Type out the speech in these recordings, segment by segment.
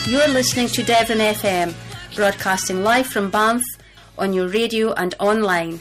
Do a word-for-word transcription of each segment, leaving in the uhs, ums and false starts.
You're listening to Devon F M, broadcasting live from Banff on your radio and online.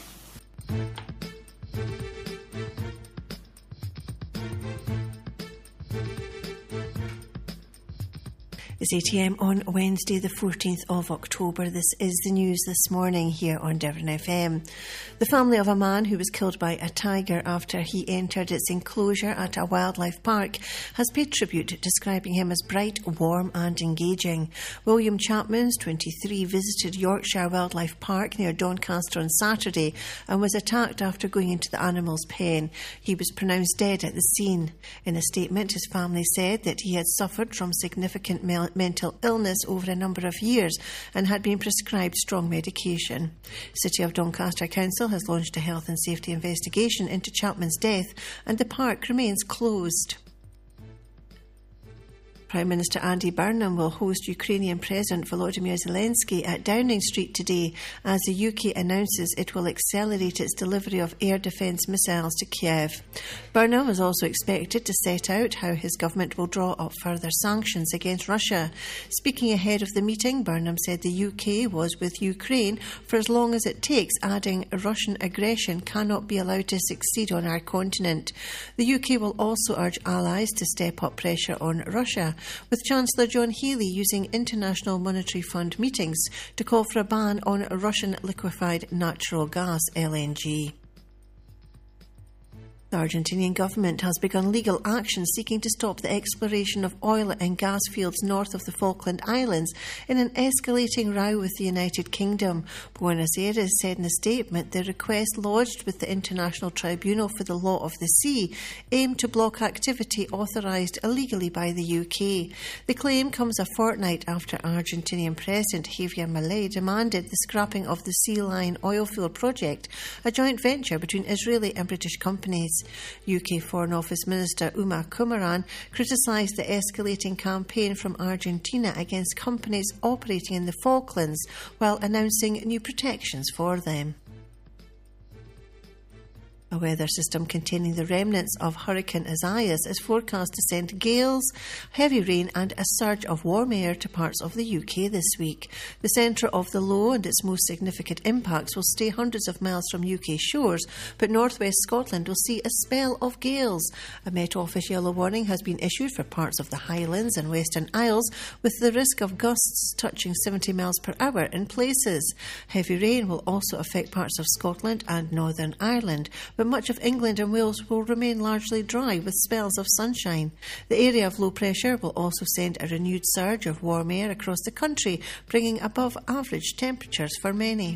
It's eight a m on Wednesday the fourteenth of October. This is the news this morning here on Devon F M. The family of a man who was killed by a tiger after he entered its enclosure at a wildlife park has paid tribute, describing him as bright, warm and engaging. William Chapmans, twenty-three, visited Yorkshire Wildlife Park near Doncaster on Saturday and was attacked after going into the animal's pen. He was pronounced dead at the scene. In a statement, his family said that he had suffered from significant mel- mental illness over a number of years and had been prescribed strong medication. City of Doncaster Council has launched a health and safety investigation into Chapman's death, and the park remains closed. Prime Minister Andy Burnham will host Ukrainian President Volodymyr Zelensky at Downing Street today as the U K announces it will accelerate its delivery of air defence missiles to Kiev. Burnham is also expected to set out how his government will draw up further sanctions against Russia. Speaking ahead of the meeting, Burnham said the U K was with Ukraine for as long as it takes, adding Russian aggression cannot be allowed to succeed on our continent. The U K will also urge allies to step up pressure on Russia, with Chancellor John Healey using International Monetary Fund meetings to call for a ban on Russian liquefied natural gas L N G. The Argentinian government has begun legal action seeking to stop the exploration of oil and gas fields north of the Falkland Islands in an escalating row with the United Kingdom. Buenos Aires said in a statement the request lodged with the International Tribunal for the Law of the Sea aimed to block activity authorised illegally by the U K. The claim comes a fortnight after Argentinian President Javier Milei demanded the scrapping of the Sea Lion oilfield project, a joint venture between Israeli and British companies. U K Foreign Office Minister Uma Kumaran criticised the escalating campaign from Argentina against companies operating in the Falklands while announcing new protections for them. A weather system containing the remnants of Hurricane Isaias is forecast to send gales, heavy rain and a surge of warm air to parts of the U K this week. The centre of the low and its most significant impacts will stay hundreds of miles from U K shores, but northwest Scotland will see a spell of gales. A Met Office yellow warning has been issued for parts of the Highlands and Western Isles, with the risk of gusts touching seventy miles per hour in places. Heavy rain will also affect parts of Scotland and Northern Ireland, but much of England and Wales will remain largely dry with spells of sunshine. The area of low pressure will also send a renewed surge of warm air across the country, bringing above average temperatures for many.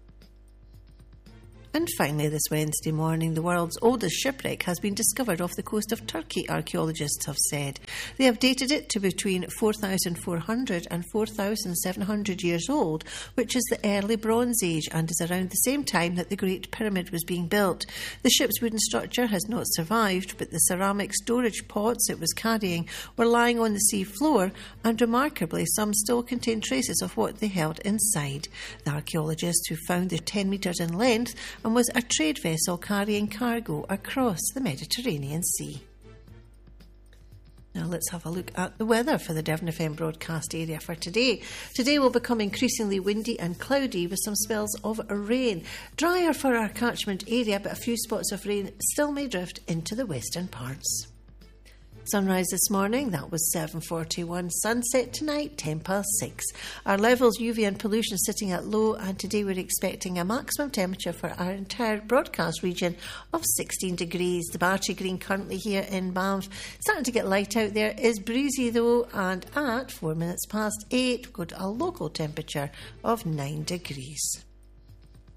And finally, this Wednesday morning, the world's oldest shipwreck has been discovered off the coast of Turkey, archaeologists have said. They have dated it to between four thousand four hundred and four thousand seven hundred years old, which is the early Bronze Age and is around the same time that the Great Pyramid was being built. The ship's wooden structure has not survived, but the ceramic storage pots it was carrying were lying on the sea floor, and remarkably, some still contain traces of what they held inside. The archaeologists, who found the ten metres in length and was a trade vessel carrying cargo across the Mediterranean Sea. Now let's have a look at the weather for the Devon F M broadcast area for today. Today will become increasingly windy and cloudy with some spells of rain. Drier for our catchment area, but a few spots of rain still may drift into the western parts. Sunrise this morning, that was seven forty-one. Sunset tonight, ten past six. Our levels, U V and pollution sitting at low, and today we're expecting a maximum temperature for our entire broadcast region of sixteen degrees. The Battery Green currently here in Banff. Starting to get light out there, is breezy though, and at four minutes past eight, we've got a local temperature of nine degrees.